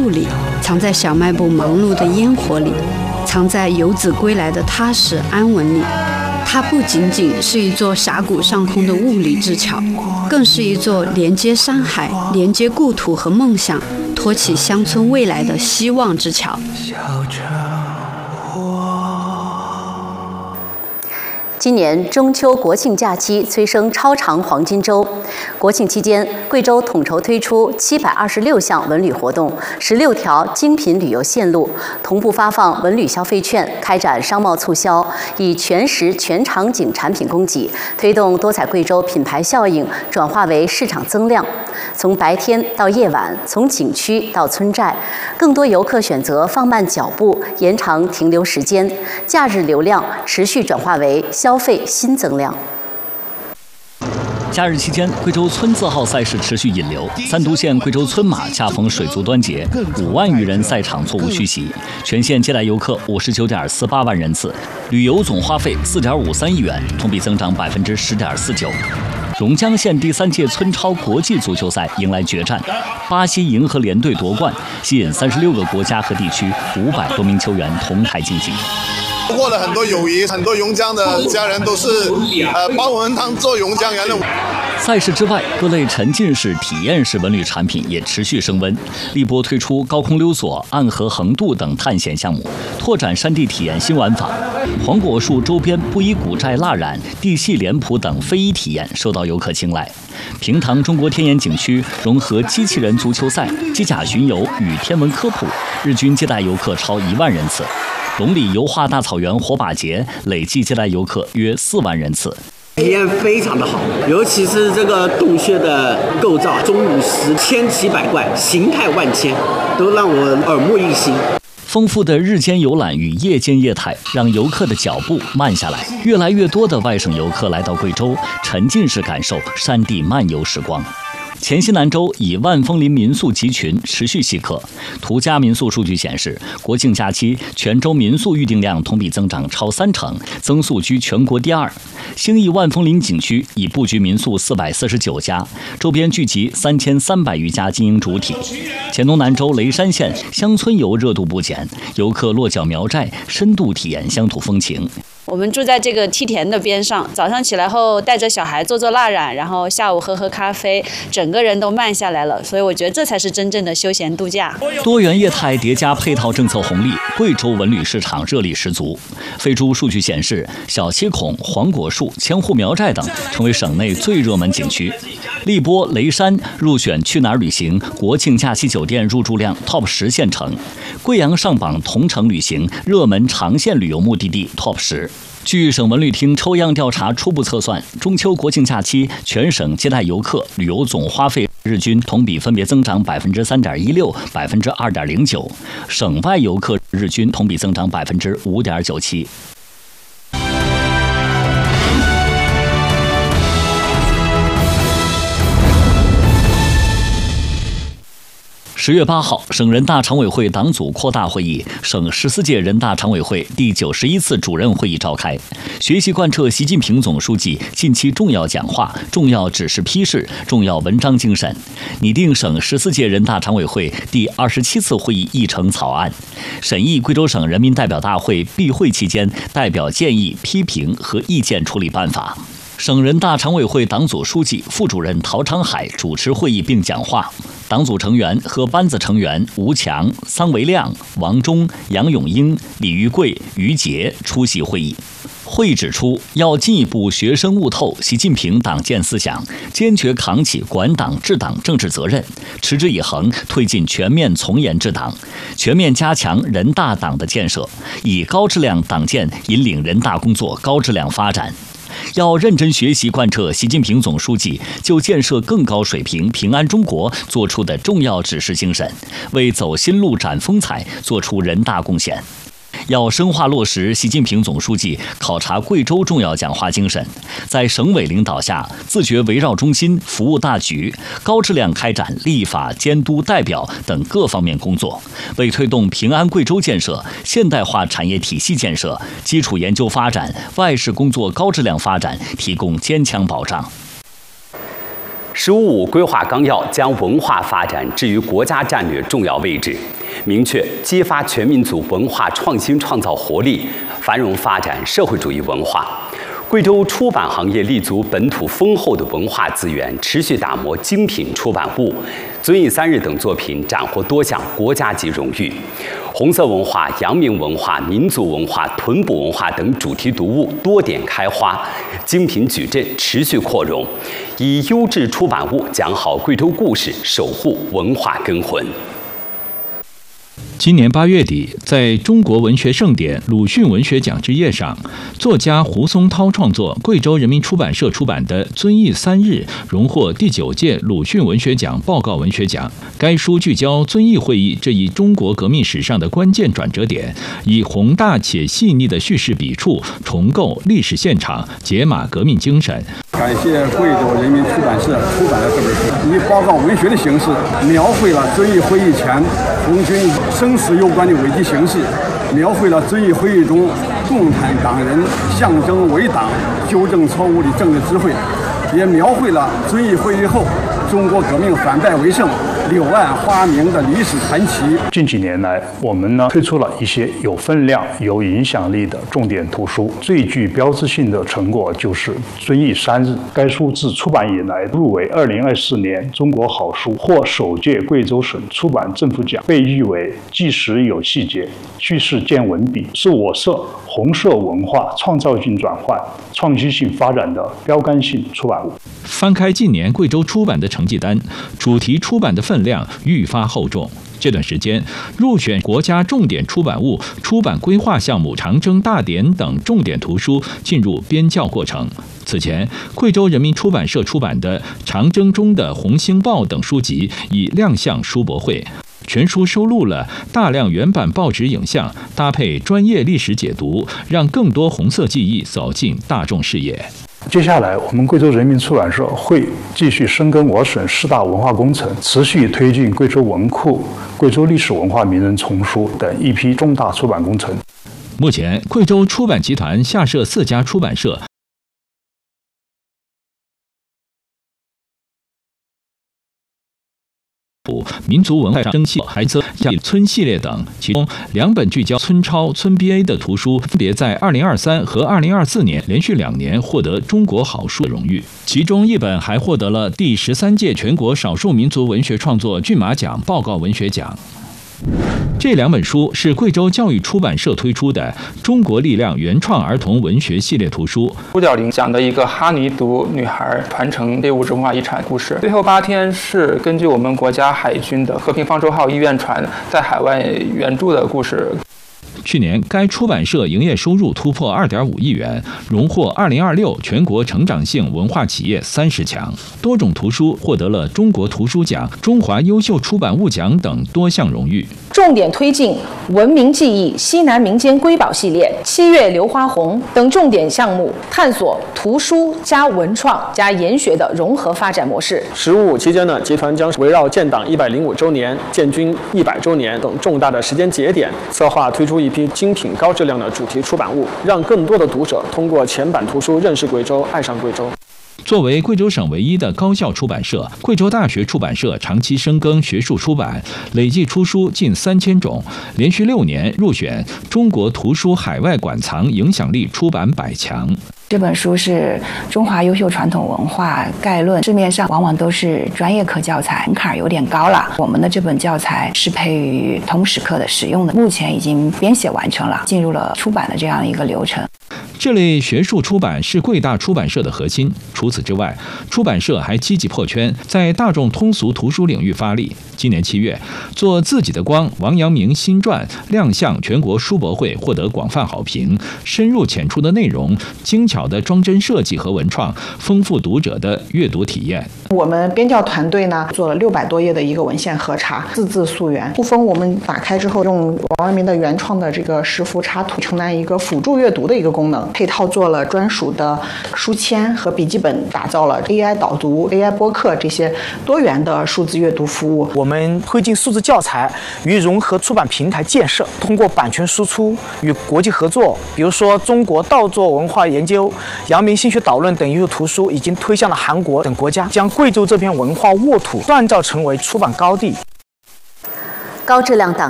树里，藏在小卖部忙碌的烟火里，藏在游子归来的踏实安稳里。它不仅仅是一座峡谷上空的物理之桥，更是一座连接山海、连接故土和梦想、托起乡村未来的希望之桥。 今年中秋国庆假期催生超长黄金周。国庆期间，贵州统筹推出726项文旅活动，16条精品旅游线路，同步发放文旅消费券，开展商贸促销，以全时全场景产品供给，推动多彩贵州品牌效应转化为市场增量。从白天到夜晚，从景区到村寨，更多游客选择放慢脚步，延长停留时间，假日流量持续转化为消费新增量。 假日期间，贵州村字号赛事持续引流。三都县贵州村马恰逢水族端节，5万余人赛场座无虚席，全县接待游客59.48万人次，旅游总花费4.53亿元，同比增长10.49%。榕江县第3届村超国际足球赛迎来决战，巴西银河联队夺冠，吸引36个国家和地区500多名球员同台竞技。 收获了很多友谊，很多榕江的家人都是把我们当做榕江人的。 赛事之外，各类沉浸式、体验式文旅产品也持续升温。荔波推出高空溜索、暗河横渡等探险项目，拓展山地体验新玩法。黄果树周边布依古寨蜡染、地系脸谱等非遗体验受到游客青睐。平塘中国天眼景区融合机器人足球赛、机甲巡游与天文科普，日均接待游客超1万人次。龙里油画大草原火把节累计接待游客约4万人次。 体验非常的好，尤其是这个洞穴的构造，钟乳石千奇百怪，形态万千，都让我耳目一新。 丰富的日间游览与夜间业态，让游客的脚步慢下来。越来越多的外省游客来到贵州，沉浸式感受山地漫游时光。黔西南州以万枫林民宿集群持续吸客。途家民宿数据显示，国庆假期全州民宿预订量同比增长超30%，增速居全国第2。兴义万枫林景区已布局民宿449家，周边聚集3300余家经营主体。黔东南州雷山县乡村游热度不减，游客落脚苗寨，深度体验乡土风情。 我们住在这个梯田的边上，早上起来后带着小孩做蜡染，然后下午喝咖啡，整个人都慢下来了。所以我觉得这才是真正的休闲度假。 多元业态叠加配套政策红利，贵州文旅市场热力十足。飞猪数据显示，小七孔、黄果树、千户苗寨等成为省内最热门景区。荔波、雷山入选去哪儿旅行国庆假期酒店入住量 TOP 10县城，贵阳上榜同城旅行热门长线旅游目的地 TOP 10。据省文旅厅抽样调查初步测算，中秋国庆假期全省接待游客旅游总花费日均同比分别增长3.16%、2.09%，省外游客日均同比增长5.97%。10月8号，省人大常委会党组扩大会议，省14届人大常委会第91次主任会议召开，学习贯彻习近平总书记近期重要讲话、重要指示批示、重要文章精神，拟定省14届人大常委会第27次会议议程草案，审议贵州省人民代表大会闭会期间代表建议、批评和意见处理办法。省人大常委会党组书记、副主任陶长海主持会议并讲话，党组成员和班子成员吴强、桑维亮、王忠、杨永英、李玉贵、于杰出席会议。会议指出，要进一步学深悟透习近平党建思想，坚决扛起管党治党政治责任，持之以恒推进全面从严治党，全面加强人大党的建设，以高质量党建引领人大工作高质量发展。要认真学习贯彻习近平总书记就建设更高水平平安中国作出的重要指示精神，为走新路展风采做出人大贡献。要深化落实习近平总书记考察贵州重要讲话精神，在省委领导下自觉围绕中心、服务大局，高质量开展立法、监督、代表等各方面工作，为推动平安贵州建设、现代化产业体系建设、基础研究发展、外事工作高质量发展提供坚强保障。 “十五五”规划纲要将文化发展置于国家战略重要位置，明确激发全民族文化创新创造活力，繁荣发展社会主义文化。贵州出版行业立足本土丰厚的文化资源，持续打磨精品出版物。遵义3日等作品斩获多项国家级荣誉。红色文化、阳明文化、民族文化、屯捕文化等主题读物多点开花，精品矩阵持续扩容，以优质出版物讲好贵州故事，守护文化根魂。 今年8月底，在中国文学盛典鲁迅文学奖之夜上，作家胡松涛创作、贵州人民出版社出版的《遵义3日》荣获第9届鲁迅文学奖报告文学奖。该书聚焦遵义会议这一中国革命史上的关键转折点，以宏大且细腻的叙事笔触，重构历史现场，解码革命精神。 感谢贵州人民出版社出版了这本书，以报告文学的形式，描绘了遵义会议前红军生死攸关的危机形势，描绘了遵义会议中共产党人象征为党、纠正错误的政治智慧，也描绘了遵义会议后中国革命反败为胜、柳暗花明的历史传奇。 近几年来，我们推出了一些有分量、有影响力的重点图书，最具标志性的成果就是《遵义3日》。该书自出版以来，入围2024年中国好书，获首届贵州省出版政府奖，被誉为纪实有细节、叙事见文笔，是我社红色文化创造性转换、创新性发展的标杆性出版物。 翻开近年贵州出版的成绩单，主题出版的分量愈发厚重。这段时间，入选国家重点出版物出版规划项目《长征大典》等重点图书进入编校过程。此前，贵州人民出版社出版的《长征中的红星报》等书籍已亮相书博会。全书收录了大量原版报纸影像，搭配专业历史解读，让更多红色记忆走进大众视野。 接下来，我们贵州人民出版社会继续深耕我省4大文化工程，持续推进贵州文库、贵州历史文化名人丛书等一批重大出版工程。 目前，贵州出版集团下设4家出版社，民族文化蒸汽、孩子村系列等，其中2本聚焦村超、村 BA 的图书，分别在2023和2024年连续2年获得中国好书的荣誉。其中1本还获得了第13届全国少数民族文学创作骏马奖报告文学奖。这2本书是贵州教育出版社推出的《中国力量原创儿童文学系列图书》。 五角林讲的一个哈尼族女孩传承非物质文化遗产故事。最后8天是根据我们国家海军的和平方舟号医院船在海外援助的故事。 去年，该出版社营业收入突破2.5亿元，荣获2026全国成长性文化企业30强。多种图书获得了中国图书奖、中华优秀出版物奖等多项荣誉。 重点推进文明记忆、西南民间瑰宝系列、7月榴花红等重点项目，探索图书加文创加研学的融合发展模式。 15期间呢，集团将围绕建党105周年、建军100周年等重大的时间节点，策划推出一批精品高质量的主题出版物，让更多的读者通过前版图书认识贵州、爱上贵州。 作为贵州省唯一的高校出版社，贵州大学出版社长期深耕学术出版，累计出书近3000种，连续6年入选中国图书海外馆藏影响力出版100强。 这本书是中华优秀传统文化概论，市面上往往都是专业课教材，门槛有点高了。我们的这本教材适配于通识课的使用的，目前已经编写完成了，进入了出版的这样一个流程。 这类学术出版是贵大出版社的核心。除此之外，出版社还积极破圈，在大众通俗图书领域发力。今年7月，做自己的光王阳明新传亮相全国书博会，获得广泛好评。深入浅出的内容，精巧的装帧设计和文创，丰富读者的阅读体验。 我们编校团队呢，做了600多页的一个文献核查，字字溯源。部分我们打开之后，用王阳明的原创的这个石幅插图，承担一个辅助阅读的一个功能。配套做了专属的书签和笔记本，打造了 AI 导读、AI 播客这些多元的数字阅读服务。 我们推进数字教材与融合出版平台建设，通过版权输出与国际合作，比如说中国道作文化研究、阳明心学导论等优秀图书已经推向了韩国等国家，将贵州这片文化沃土锻造成为出版高地。 高质量档